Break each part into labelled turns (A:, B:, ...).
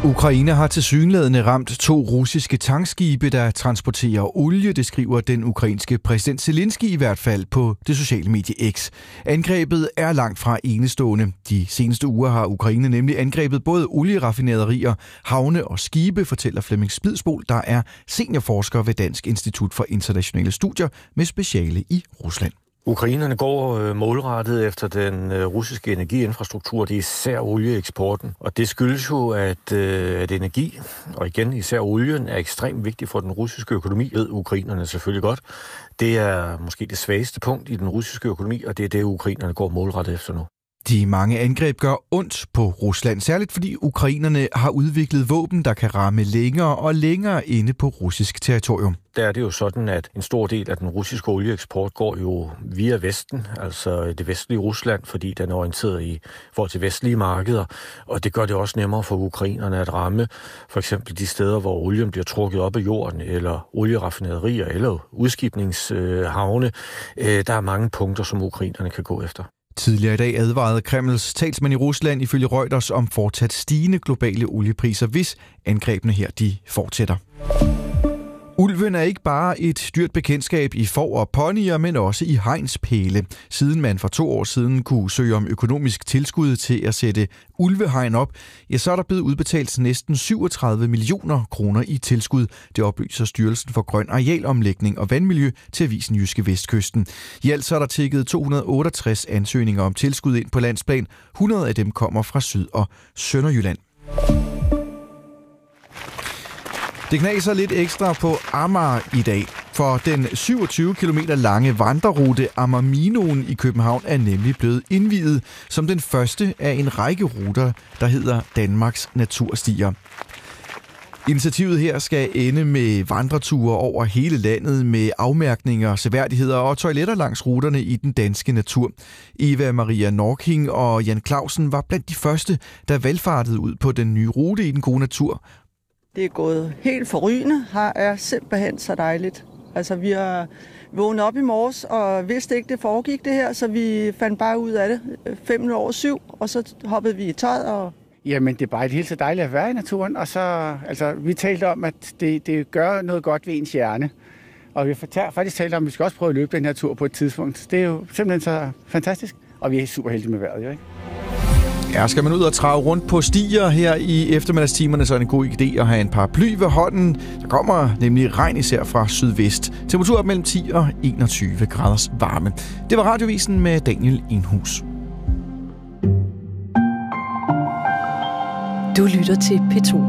A: Ukraine har tilsyneladende ramt 2 russiske tankskibe, der transporterer olie, det skriver den ukrainske præsident Zelensky i hvert fald på det sociale medie X. Angrebet er langt fra enestående. De seneste uger har Ukraine nemlig angrebet både olieraffinaderier, havne og skibe, fortæller Flemming Spidsbol, der er seniorforsker ved Dansk Institut for Internationale Studier med speciale i Rusland.
B: Ukrainerne går målrettet efter den russiske energiinfrastruktur, det er især olieeksporten. Og det skyldes jo, at energi, og igen især olien, er ekstremt vigtig for den russiske økonomi, ved ukrainerne selvfølgelig godt. Det er måske det svageste punkt i den russiske økonomi, og det er det, ukrainerne går målrettet efter nu.
A: De mange angreb gør ondt på Rusland, særligt fordi ukrainerne har udviklet våben, der kan ramme længere og længere inde på russisk territorium.
B: Der er det jo sådan, at en stor del af den russiske olieeksport går jo via Vesten, altså det vestlige Rusland, fordi den er orienteret i forhold til vestlige markeder, og det gør det også nemmere for ukrainerne at ramme for eksempel de steder, hvor olien bliver trukket op af jorden, eller olieraffinaderier, eller udskibningshavne. Der er mange punkter, som ukrainerne kan gå efter.
A: Tidligere i dag advarede Kremls talsmand i Rusland ifølge Reuters om fortsat stigende globale oliepriser, hvis angrebene her de fortsætter. Ulven er ikke bare et dyrt bekendtskab i får og ponyer, men også i hegnspæle. Siden man for 2 år siden kunne søge om økonomisk tilskud til at sætte ulvehegn op, ja, så er der blevet udbetalt næsten 37 millioner kroner i tilskud. Det oplyser Styrelsen for Grøn Arealomlægning og Vandmiljø til avisen Jyske Vestkysten. I alt så er der tikket 268 ansøgninger om tilskud ind på landsplan. 100 af dem kommer fra Syd- og Sønderjylland. Det knaser lidt ekstra på Amager i dag, for den 27 km lange vandrerute Amagerminoen i København er nemlig blevet indviet som den første af en række ruter, der hedder Danmarks Naturstier. Initiativet her skal ende med vandreture over hele landet med afmærkninger, seværdigheder og toiletter langs ruterne i den danske natur. Eva Maria Norking og Jan Clausen var blandt de første, der valfartede ud på den nye rute i den gode natur.
C: Det er gået helt forrygende. Her er simpelthen så dejligt. Altså, vi har vågnet op i morges og vidste ikke, det foregik det her, så vi fandt bare ud af det 7:05, og så hoppede vi i tøjet. Og
D: Jamen, det er bare helt så dejligt at være i naturen, og så, vi talte om, at det gør noget godt ved ens hjerne. Og vi har faktisk talt om, at vi skal også prøve at løbe den her tur på et tidspunkt. Det er jo simpelthen så fantastisk, og vi er super heldige med vejret, jo ikke?
A: Ja, skal man ud og trave rundt på stier her i eftermiddagstimerne, så er det en god idé at have en paraply ved hånden. Der kommer nemlig regn især fra sydvest. Temperatur op mellem 10 og 21 graders varme. Det var Radiovisen med Daniel Enhus.
E: Du lytter til P2.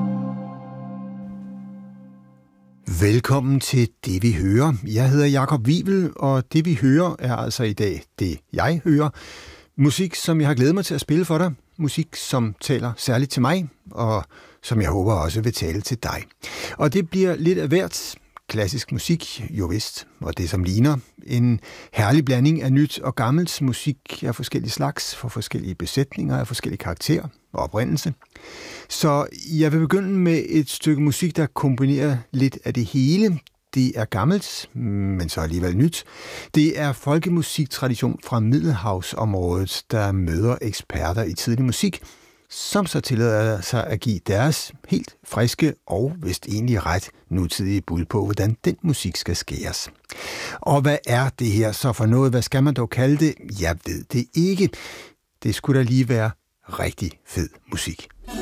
F: Velkommen til Det Vi Hører. Jeg hedder Jakob Wivel, og Det Vi Hører er altså i dag det, jeg hører. Musik, som jeg har glædet mig til at spille for dig. Musik, som taler særligt til mig, og som jeg håber også vil tale til dig. Og det bliver lidt af hvert. Klassisk musik, jo vist, og det som ligner. En herlig blanding af nyt og gammelt musik af forskellige slags, for forskellige besætninger af forskellige karakterer og oprindelse. Så jeg vil begynde med et stykke musik, der kombinerer lidt af det hele. Det er gammelt, men så alligevel nyt. Det er folkemusiktradition fra Middelhavsområdet, der møder eksperter i tidlig musik, som så tillader sig at give deres helt friske og vist egentlig ret nutidige bud på, hvordan den musik skal skæres. Og hvad er det her så for noget? Hvad skal man dog kalde det? Jeg ved det ikke. Det skulle da lige være rigtig fed musik.